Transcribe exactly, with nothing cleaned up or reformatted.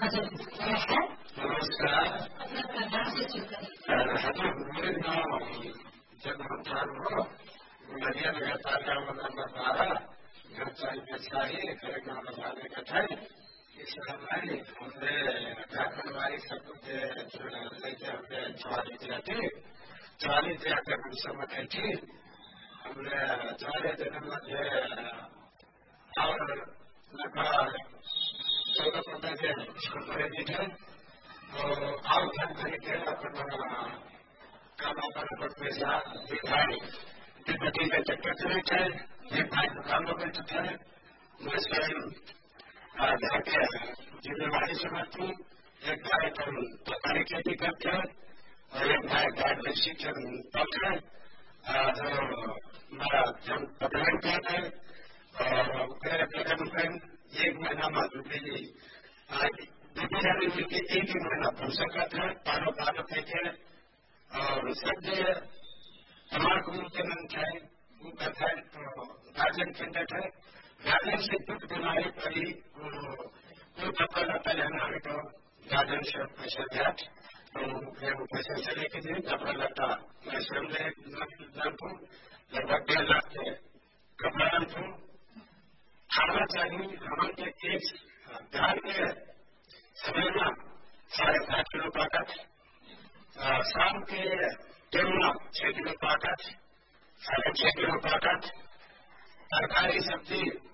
नमस्कार। हजूर नाम जब हम चारों नदिया लगातार का मतलब बारह जब चाहिए चाहिए कार्यक्रम लगाने का था इस समय हमने झारखंडवाड़ी सब कुछ लेके हमने चौवाली दिया थे चौवाली दिया कर हम सब बैठे हमने चौवाली दिन मध्य और लगभग चौदह पंद्रह दिन स्कूल पढ़े थे और और जानकारी के अपना काम अपना पढ़ते साथ दिखाई तिब्बती के चक्कर चले थे एक भाई दुकान में बैठे थे मैं स्वयं घर के जिम्मेवारी समझती एक भाई तुम सरकारी खेती करते और एक भाई गाय भैंसी के पक्ष जो हमारा जब पटवन कहते और मेरे बेगम एक महीना मालूम जी दीदी जाने मिलकर एक ही महीना भूल सकता है पारो पारो थे और सब हमारे को उनके मन चाहे वो कहता है तो गार्जियन केंद्र है गार्जियन से कुछ बीमारी पड़ी कोई कपड़ा लता लेना है तो गार्जियन से पैसा दिया तो फिर वो पैसे से लेके दिए कपड़ा लता मैं स्वयं जानता हूँ लगभग डेढ़ लाख के कपड़ा जानता हूँ खाना चाहिए हमारे एक बिहार के सवेरा साढ़े सात किलो ताकत शाम के टेमना छह किलो ताकत साढ़े छह किलो ताकत तरकारी सब्जी